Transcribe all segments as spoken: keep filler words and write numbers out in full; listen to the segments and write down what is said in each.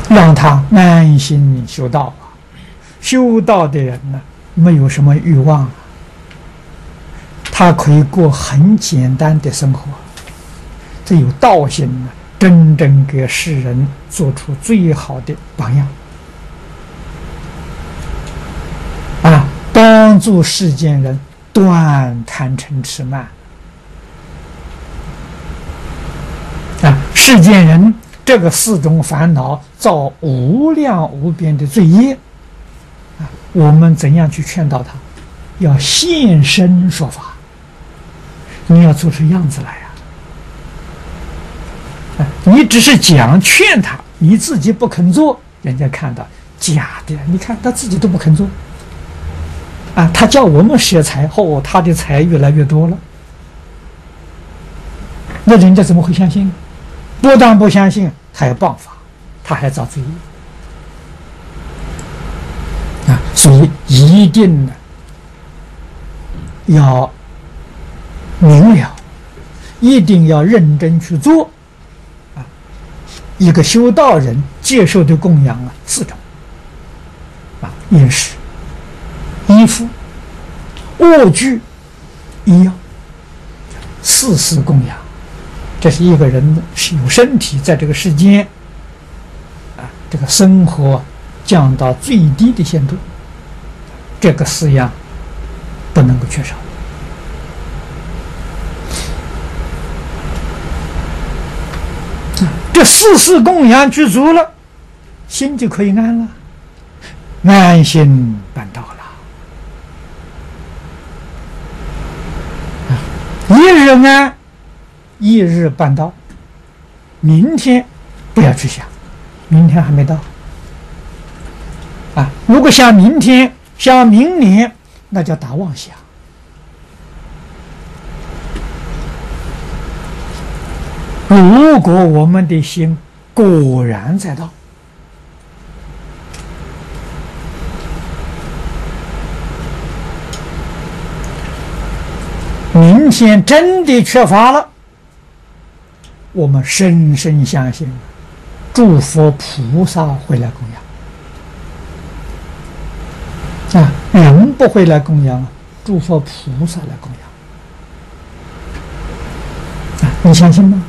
让他安心修道啊。修道的人呢，没有什么欲望啊，他可以过很简单的生活。这有道心呢，真正给世人做出最好的榜样啊，帮助世间人断贪嗔痴慢啊，世间人这个四种烦恼造无量无边的罪业啊，我们怎样去劝导他？要现身说法，你要做出样子来啊！啊，你只是讲劝他，你自己不肯做，人家看到假的，你看他自己都不肯做啊！他叫我们舍财后，他的财越来越多了，那人家怎么会相信？不但不相信，他有办法，他还造罪业啊！所以一定呢要明了，一定要认真去做啊！一个修道人接受的供养啊，四种啊：饮食、衣服、卧具、医药，四事供养。这是一个人是有身体在这个世间啊，这个生活降到最低的限度，这个四样不能够缺少。这四事供养具足了，心就可以安了，安心办道了。一日安，一日办道。明天不要去想，明天还没到啊！如果想明天、想明年，那叫打妄想。如果我们的心果然在道，明天真的缺乏了，我们深深相信，诸佛菩萨会来供养啊，人不会来供养，诸佛菩萨来供养啊，你相信吗？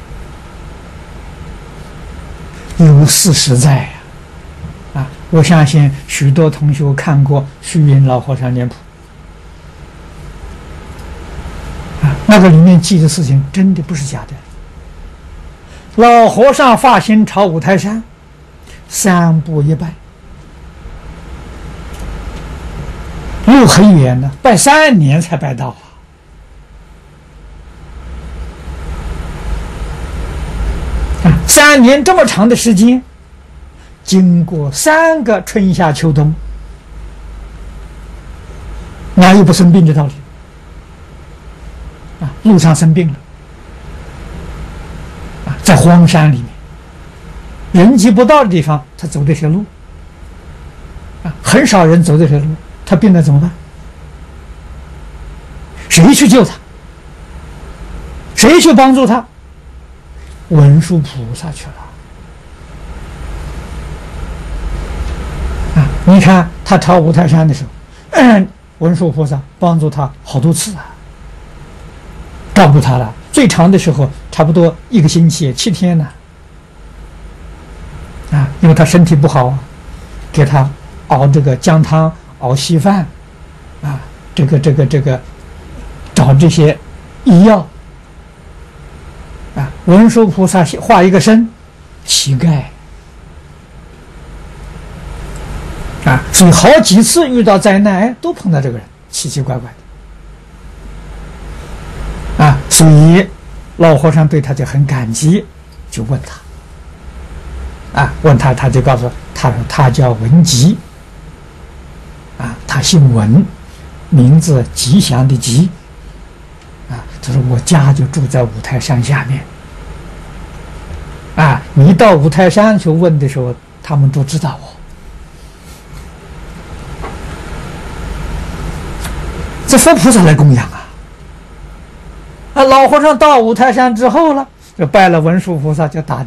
有事实在呀、啊！啊，我相信许多同学看过虚云老和尚脸谱啊，那个里面记的事情真的不是假的。老和尚发心朝五台山，三步一拜，路很远的，拜三年才拜到啊！啊，三年这么长的时间，经过三个春夏秋冬，哪有不生病的道理？啊，路上生病了。在荒山里面，人迹不到的地方，他走这些路啊，很少人走这些路，他病了怎么办？谁去救他？谁去帮助他？文殊菩萨去了啊！你看他朝五台山的时候，嗯，文殊菩萨帮助他好多次啊，照顾他了。最长的时候差不多一个星期七天呢，啊，因为他身体不好，给他熬这个姜汤、熬稀饭，啊，这个这个这个找这些医药，啊，文殊菩萨化一个身，乞丐，啊，所以好几次遇到灾难，哎，都碰到这个人，奇奇怪怪的。啊，所以老和尚对他就很感激，就问他，啊，问他，他就告诉他说他叫文吉，啊，他姓文，名字吉祥的吉，啊，他说我家就住在五台山下面，啊，你到五台山去问的时候，他们都知道我。这佛菩萨来供养啊！啊，老和尚到五台山之后了，就拜了文殊菩萨，就打